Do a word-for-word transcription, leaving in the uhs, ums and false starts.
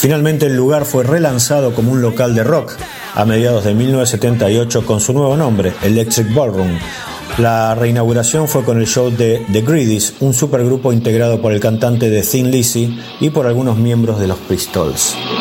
Finalmente el lugar fue relanzado como un local de rock a mediados de mil novecientos setenta y ocho con su nuevo nombre, Electric Ballroom. La reinauguración fue con el show de The Greedies, un supergrupo integrado por el cantante de Thin Lizzy y por algunos miembros de los Pistols.